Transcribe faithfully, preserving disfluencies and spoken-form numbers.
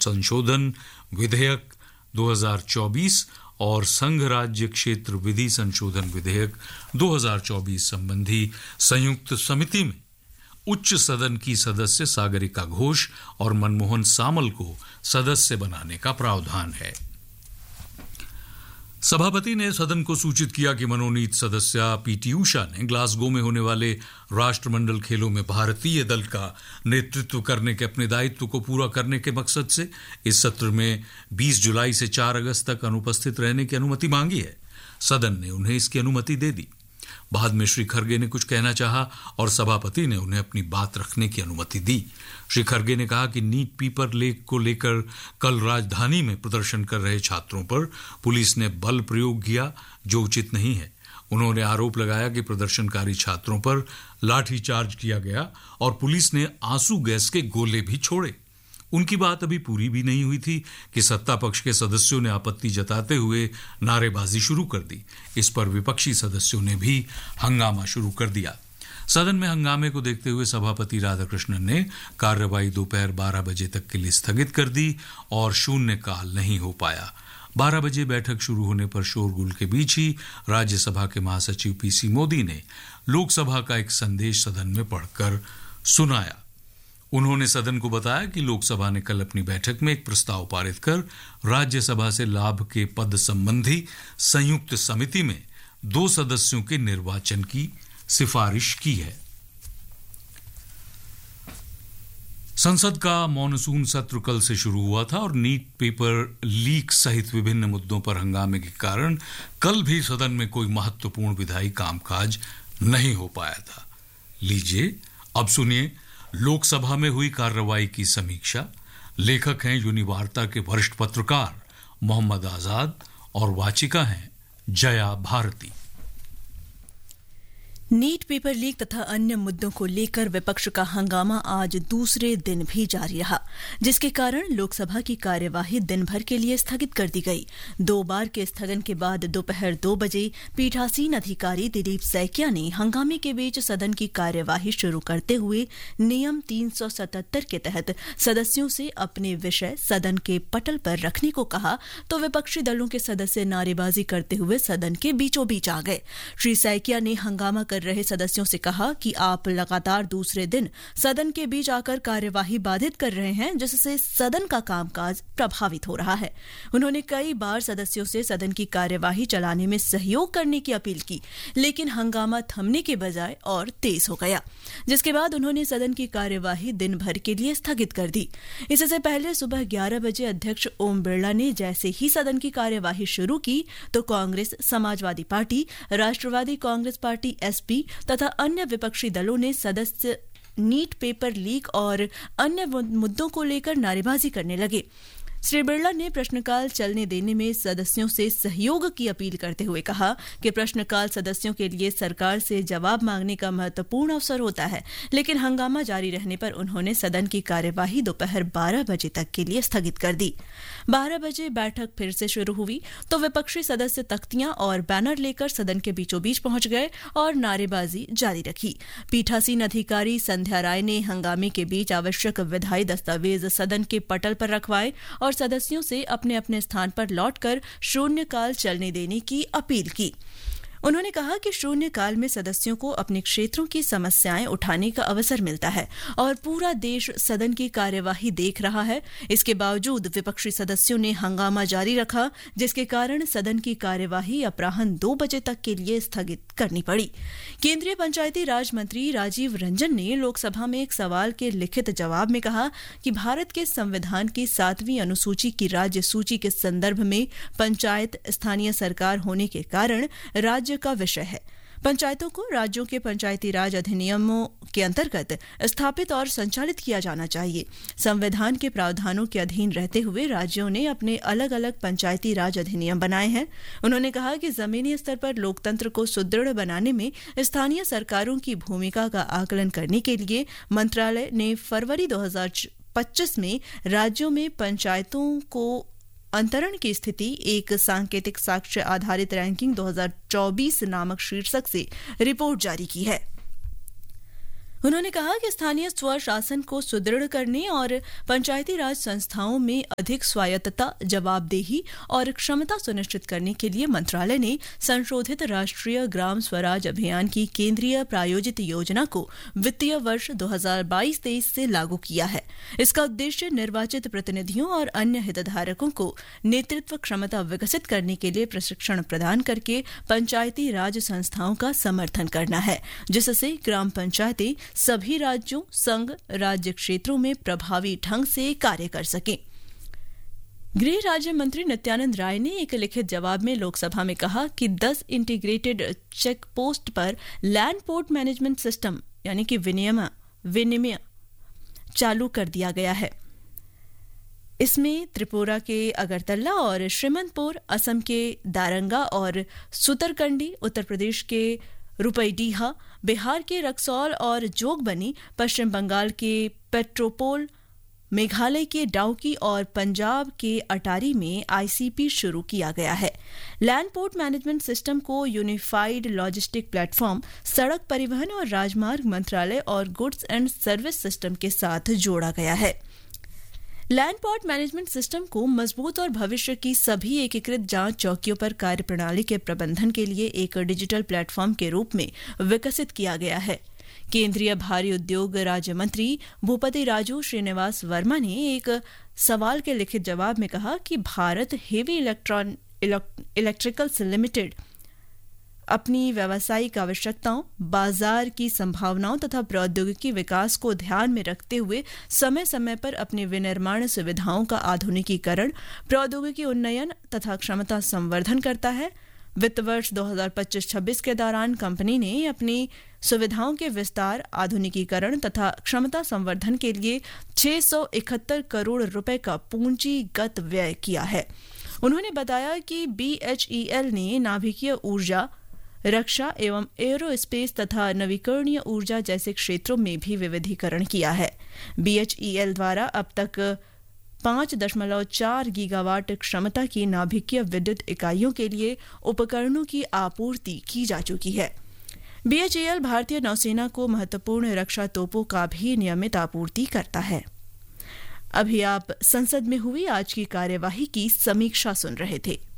संशोधन विधेयक दो हज़ार चौबीस और संघ राज्य क्षेत्र विधि संशोधन विधेयक दो हज़ार चौबीस संबंधी संयुक्त समिति में उच्च सदन की सदस्य सागरिका घोष और मनमोहन सामल को सदस्य बनाने का प्रावधान है। सभापति ने सदन को सूचित किया कि मनोनीत सदस्य पीटी उषा ने ग्लासगो में होने वाले राष्ट्रमंडल खेलों में भारतीय दल का नेतृत्व करने के अपने दायित्व को पूरा करने के मकसद से इस सत्र में बीस जुलाई से चार अगस्त तक अनुपस्थित रहने की अनुमति मांगी है। सदन ने उन्हें इसकी अनुमति दे दी। बाद में श्री खरगे ने कुछ कहना चाहा और सभापति ने उन्हें अपनी बात रखने की अनुमति दी। श्री खरगे ने कहा कि नीट पेपर लीक को लेकर कल राजधानी में प्रदर्शन कर रहे छात्रों पर पुलिस ने बल प्रयोग किया जो उचित नहीं है। उन्होंने आरोप लगाया कि प्रदर्शनकारी छात्रों पर लाठीचार्ज किया गया और पुलिस ने आंसू गैस के गोले भी छोड़े। उनकी बात अभी पूरी भी नहीं हुई थी कि सत्ता पक्ष के सदस्यों ने आपत्ति जताते हुए नारेबाजी शुरू कर दी। इस पर विपक्षी सदस्यों ने भी हंगामा शुरू कर दिया। सदन में हंगामे को देखते हुए सभापति राधाकृष्णन ने कार्यवाही दोपहर बारह बजे तक के लिए स्थगित कर दी और शून्यकाल नहीं हो पाया। बारह बजे बैठक शुरू होने पर शोरगुल के बीच ही राज्यसभा के महासचिव पीसी मोदी ने लोकसभा का एक संदेश सदन में पढ़कर सुनाया। उन्होंने सदन को बताया कि लोकसभा ने कल अपनी बैठक में एक प्रस्ताव पारित कर राज्यसभा से लाभ के पद संबंधी संयुक्त समिति में दो सदस्यों के निर्वाचन की सिफारिश की है। संसद का मॉनसून सत्र कल से शुरू हुआ था और नीट पेपर लीक सहित विभिन्न मुद्दों पर हंगामे के कारण कल भी सदन में कोई महत्वपूर्ण विधायी कामकाज नहीं हो पाया था। लीजिए अब सुनिए लोकसभा में हुई कार्रवाई की समीक्षा। लेखक हैं यूनिवार्ता के वरिष्ठ पत्रकार मोहम्मद आजाद और वाचिका हैं Jaya Bharti. NEET paper leak तथा अन्य मुद्दों को लेकर विपक्ष का हंगामा आज दूसरे दिन भी जारी रहा, जिसके कारण लोकसभा की कार्यवाही दिन भर के लिए स्थगित कर दी गई। दो बार के स्थगन के बाद दोपहर दो बजे पीठासीन अधिकारी दिलीप सैकिया ने हंगामे के बीच सदन की कार्यवाही शुरू करते हुए नियम तीन सौ सतहत्तर के तहत सदस्यों से अपने विषय सदन के पटल पर रखने को कहा तो विपक्षी दलों के सदस्य नारेबाजी करते हुए सदन के बीचों बीच आ गए। श्री सैकिया ने हंगामा कर रहे सदस्यों से कहा कि आप लगातार दूसरे दिन सदन के बीच आकर कार्यवाही बाधित कर रहे हैं, जिससे सदन का कामकाज प्रभावित हो रहा है। उन्होंने कई बार सदस्यों से सदन की कार्यवाही चलाने में सहयोग करने की अपील की, लेकिन हंगामा थमने के बजाय और तेज हो गया, जिसके बाद उन्होंने सदन की कार्यवाही दिन भर के लिए स्थगित कर दी। इससे पहले सुबह ग्यारह बजे अध्यक्ष ओम बिरला ने जैसे ही सदन की कार्यवाही शुरू की तो कांग्रेस, समाजवादी पार्टी, राष्ट्रवादी कांग्रेस पार्टी एसपी तथा अन्य विपक्षी दलों ने सदस्य नीट पेपर लीक और अन्य मुद्दों को लेकर नारेबाजी करने लगे। श्री बिरला ने प्रश्नकाल चलने देने में सदस्यों से सहयोग की अपील करते हुए कहा कि प्रश्नकाल सदस्यों के लिए सरकार से जवाब मांगने का महत्वपूर्ण अवसर होता है, लेकिन हंगामा जारी रहने पर उन्होंने सदन की कार्यवाही दोपहर बारह बजे तक के लिए स्थगित कर दी। बारह बजे बैठक फिर से शुरू हुई तो विपक्षी सदस्य तख्तियां और बैनर लेकर सदन के बीचों बीच पहुंच गए और नारेबाजी जारी रखी। पीठासीन अधिकारी संध्या राय ने हंगामे के बीच आवश्यक विधायी दस्तावेज सदन के पटल पर रखवाए और सदस्यों से अपने अपने स्थान पर लौटकर शून्यकाल चलने देने की अपील की। उन्होंने कहा कि शून्यकाल में सदस्यों को अपने क्षेत्रों की समस्याएं उठाने का अवसर मिलता है और पूरा देश सदन की कार्यवाही देख रहा है। इसके बावजूद विपक्षी सदस्यों ने हंगामा जारी रखा, जिसके कारण सदन की कार्यवाही अपराह्न दो बजे तक के लिए स्थगित करनी पड़ी। केंद्रीय पंचायती राज मंत्री राजीव रंजन ने लोकसभा में एक सवाल के लिखित जवाब में कहा कि भारत के संविधान की सातवीं अनुसूची की राज्य सूची के संदर्भ में पंचायत स्थानीय सरकार होने के कारण राज्य का विषय है। पंचायतों को राज्यों के पंचायती राज अधिनियमों के अंतर्गत स्थापित और संचालित किया जाना चाहिए। संविधान के प्रावधानों के अधीन रहते हुए राज्यों ने अपने अलग अलग पंचायती राज अधिनियम बनाए हैं। उन्होंने कहा कि जमीनी स्तर पर लोकतंत्र को सुदृढ़ बनाने में स्थानीय सरकारों की भूमिका का आकलन करने के लिए मंत्रालय ने फरवरी दो हज़ार पच्चीस में राज्यों में पंचायतों को अंतरण की स्थिति एक सांकेतिक साक्ष्य आधारित रैंकिंग दो हज़ार चौबीस नामक शीर्षक से रिपोर्ट जारी की है। उन्होंने कहा कि स्थानीय स्वशासन को सुदृढ़ करने और पंचायती राज संस्थाओं में अधिक स्वायत्तता, जवाबदेही और क्षमता सुनिश्चित करने के लिए मंत्रालय ने संशोधित राष्ट्रीय ग्राम स्वराज अभियान की केंद्रीय प्रायोजित योजना को वित्तीय वर्ष दो हज़ार बाईस तेईस से लागू किया है। इसका उद्देश्य निर्वाचित प्रतिनिधियों और अन्य हितधारकों को नेतृत्व क्षमता विकसित करने के लिए प्रशिक्षण प्रदान करके पंचायती राज संस्थाओं का समर्थन करना है, जिससे ग्राम पंचायतें सभी राज्यों, संघ, राज्य क्षेत्रों में प्रभावी ढंग से कार्य कर सकें। गृह राज्य मंत्री नित्यानंद राय ने एक लिखित जवाब में लोकसभा में कहा कि दस इंटीग्रेटेड चेक पोस्ट पर लैंड पोर्ट मैनेजमेंट सिस्टम यानी कि विनियम विनिमय चालू कर दिया गया है। इसमें त्रिपुरा के अगरतला और श्रीमंतपुर, असम के दारंगा और सुतरकंडी, उत्तर प्रदेश के रुपईडीहा, बिहार के रक्सौल और जोगबनी, पश्चिम बंगाल के पेट्रोपोल, मेघालय के डाउकी और पंजाब के अटारी में आईसीपी शुरू किया गया है। लैंड पोर्ट मैनेजमेंट सिस्टम को यूनिफाइड लॉजिस्टिक प्लेटफॉर्म, सड़क परिवहन और राजमार्ग मंत्रालय और गुड्स एंड सर्विस सिस्टम के साथ जोड़ा गया है। लैंड पोर्ट मैनेजमेंट सिस्टम को मजबूत और भविष्य की सभी एकीकृत जांच चौकियों पर कार्यप्रणाली के प्रबंधन के लिए एक डिजिटल प्लेटफॉर्म के रूप में विकसित किया गया है। केंद्रीय भारी उद्योग राज्य मंत्री भूपति राजू श्रीनिवास वर्मा ने एक सवाल के लिखित जवाब में कहा कि Bharat heavy electron electricals limited अपनी व्यावसायिक आवश्यकताओं, बाजार की संभावनाओं तथा प्रौद्योगिकी विकास को ध्यान में रखते हुए समय समय पर अपनी विनिर्माण सुविधाओं का आधुनिकीकरण, प्रौद्योगिकी उन्नयन तथा क्षमता संवर्धन करता है। वित्त वर्ष दो हज़ार पच्चीस छब्बीस के दौरान कंपनी ने अपनी सुविधाओं के विस्तार, आधुनिकीकरण तथा क्षमता संवर्धन के लिए छह सौ इकहत्तर करोड़ रुपए का पूंजीगत व्यय किया है। उन्होंने बताया कि बीएचईएल ने नाभिकीय ऊर्जा, रक्षा एवं एरोस्पेस तथा नवीकरणीय ऊर्जा जैसे क्षेत्रों में भी विविधीकरण किया है। बीएचईएल द्वारा अब तक पांच दशमलव चार गीगावाट क्षमता की नाभिकीय विद्युत इकाइयों के लिए उपकरणों की आपूर्ति की जा चुकी है। बीएचईएल भारतीय नौसेना को महत्वपूर्ण रक्षा तोपों का भी नियमित आपूर्ति करता है। अभी आप संसद में हुई आज की कार्यवाही की समीक्षा सुन रहे थे।